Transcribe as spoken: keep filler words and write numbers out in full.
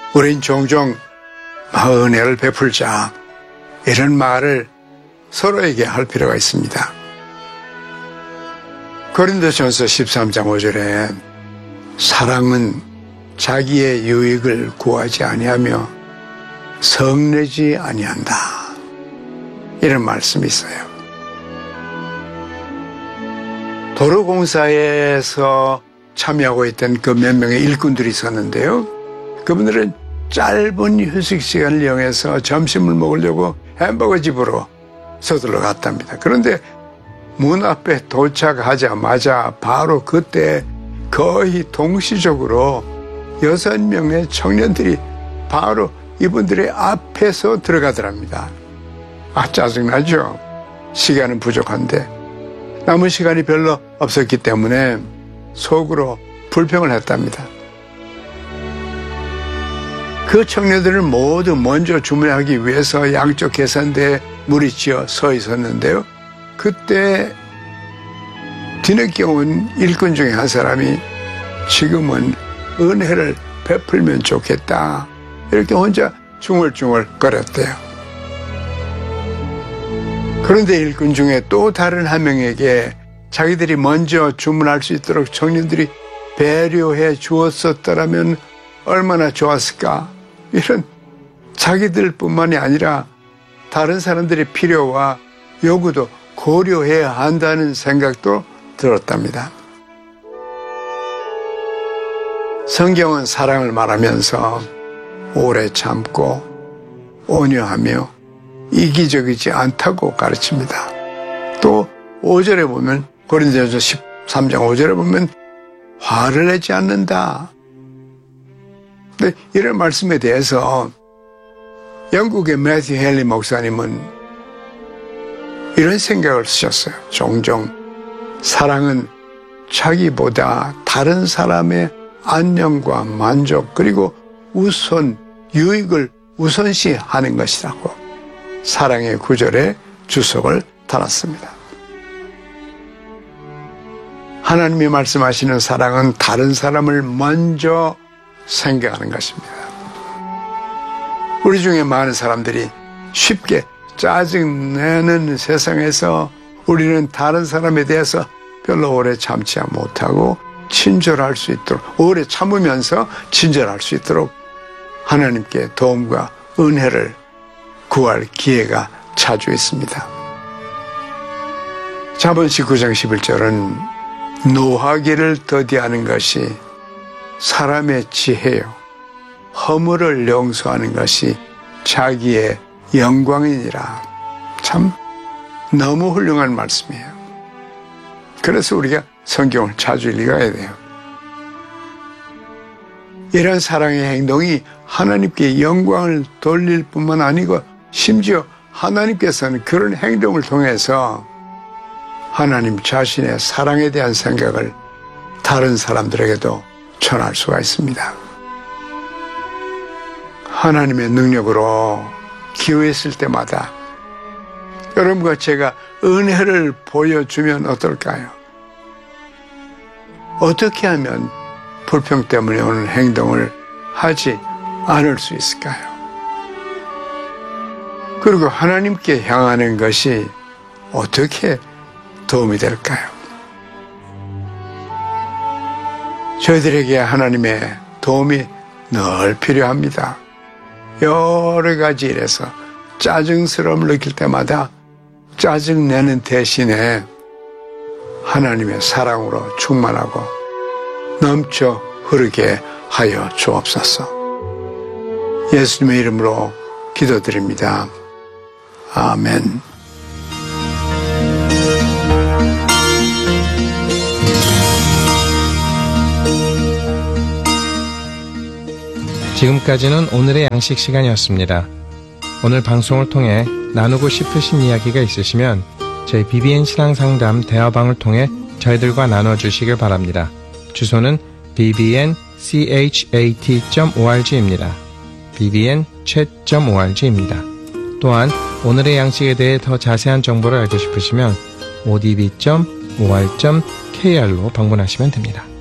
우린 종종 은혜를 베풀자 이런 말을 서로에게 할 필요가 있습니다. 고린도전서 십삼 장 오 절에 사랑은 자기의 유익을 구하지 아니하며 성내지 아니한다, 이런 말씀이 있어요. 도로공사에서 참여하고 있던 그 몇 명의 일꾼들이 있었는데요, 그분들은 짧은 휴식 시간을 이용해서 점심을 먹으려고 햄버거 집으로 서둘러 갔답니다. 그런데 문 앞에 도착하자마자 바로 그때 거의 동시적으로 여섯 명의 청년들이 바로 이분들의 앞에서 들어가더랍니다. 아, 짜증나죠? 시간은 부족한데 남은 시간이 별로 없었기 때문에 속으로 불평을 했답니다. 그 청년들은 모두 먼저 주문하기 위해서 양쪽 계산대에 물이 지어 서 있었는데요, 그때 뒤늦게 온 일꾼 중에 한 사람이 지금은 은혜를 베풀면 좋겠다, 이렇게 혼자 중얼중얼 거렸대요. 그런데 일꾼 중에 또 다른 한 명에게 자기들이 먼저 주문할 수 있도록 청년들이 배려해 주었었더라면 얼마나 좋았을까, 이런 자기들뿐만이 아니라 다른 사람들의 필요와 요구도 고려해야 한다는 생각도 들었답니다. 성경은 사랑을 말하면서 오래 참고 온유하며 이기적이지 않다고 가르칩니다. 또 오 절에 보면, 고린도전서 십삼 장 오 절에 보면 화를 내지 않는다. 근데 이런 말씀에 대해서 영국의 매튜 헨리 목사님은 이런 생각을 쓰셨어요. 종종 사랑은 자기보다 다른 사람의 안녕과 만족, 그리고 우선 유익을 우선시하는 것이라고 사랑의 구절에 주석을 달았습니다. 하나님이 말씀하시는 사랑은 다른 사람을 먼저 생각하는 것입니다. 우리 중에 많은 사람들이 쉽게 짜증내는 세상에서 우리는 다른 사람에 대해서 별로 오래 참지 못하고 친절할 수 있도록, 오래 참으면서 친절할 수 있도록 하나님께 도움과 은혜를 구할 기회가 자주 있습니다. 잠언 십구 장 십일 절은 노하기를 더디하는 것이 사람의 지혜요, 허물을 용서하는 것이 자기의 영광이니라. 참 너무 훌륭한 말씀이에요. 그래서 우리가 성경을 자주 읽어야 돼요. 이런 사랑의 행동이 하나님께 영광을 돌릴 뿐만 아니고 심지어 하나님께서는 그런 행동을 통해서 하나님 자신의 사랑에 대한 생각을 다른 사람들에게도 전할 수가 있습니다. 하나님의 능력으로 기회 있을 때마다 여러분과 제가 은혜를 보여주면 어떨까요? 어떻게 하면 불평 때문에 오는 행동을 하지 않을 수 있을까요? 그리고 하나님께 향하는 것이 어떻게 도움이 될까요? 저희들에게 하나님의 도움이 늘 필요합니다. 여러 가지 일에서 짜증스러움을 느낄 때마다 짜증내는 대신에 하나님의 사랑으로 충만하고 넘쳐 흐르게 하여 주옵소서. 예수님의 이름으로 기도드립니다. 아멘. 지금까지는 오늘의 양식 시간이었습니다. 오늘 방송을 통해 나누고 싶으신 이야기가 있으시면 저희 비비엔 신앙상담 대화방을 통해 저희들과 나눠주시길 바랍니다. 주소는 비비엔 cat 점 org입니다. 비비엔 chat 점 org입니다. 또한 오늘의 양식에 대해 더 자세한 정보를 알고 싶으시면 오디비 점 오알 점 케이알로 방문하시면 됩니다.